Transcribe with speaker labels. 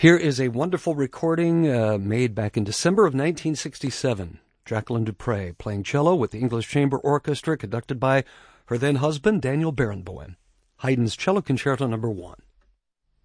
Speaker 1: Here is a wonderful recording made back in December of 1967. Jacqueline du Pré playing cello with the English Chamber Orchestra, conducted by her then husband, Daniel Barenboim. Haydn's Cello Concerto No. 1.